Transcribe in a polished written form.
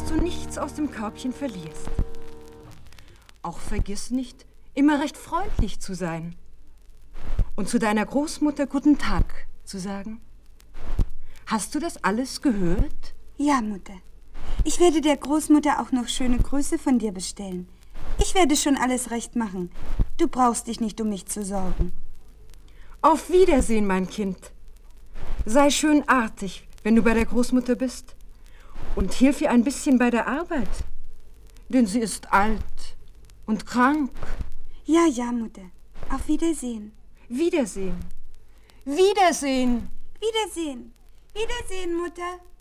du nichts aus dem Körbchen verlierst. Auch vergiss nicht, immer recht freundlich zu sein und zu deiner Großmutter guten Tag zu sagen. Hast du das alles gehört? Ja, Mutter. Ich werde der Großmutter auch noch schöne Grüße von dir bestellen. Ich werde schon alles recht machen. Du brauchst dich nicht um mich zu sorgen. Auf Wiedersehen, mein Kind. Sei schön artig, wenn du bei der Großmutter bist. Und hilf ihr ein bisschen bei der Arbeit. Denn sie ist alt und krank. Ja, ja, Mutter. Auf Wiedersehen. Wiedersehen. Wiedersehen. Wiedersehen. Wiedersehen, Mutter.